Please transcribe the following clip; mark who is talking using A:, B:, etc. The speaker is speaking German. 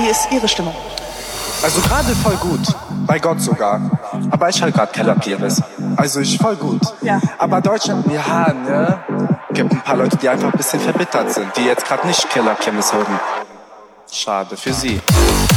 A: ist Ihre Stimmung?
B: Also gerade voll gut, bei Gott sogar. Aber ich halt grad Keller Pires. Also ich voll gut.
A: Ja.
B: Aber Deutschland, ja, ne? Gibt ein paar Leute, die einfach ein bisschen verbittert sind, die jetzt gerade nicht Keller Kirmes hören. Schade für sie.